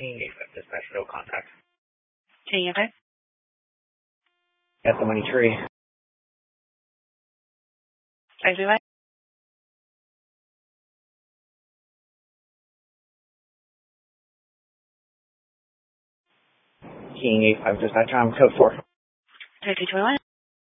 King 85 dispatch, no contact. King 85? At the money tree. 535? King 85 dispatch, code 4. 3321?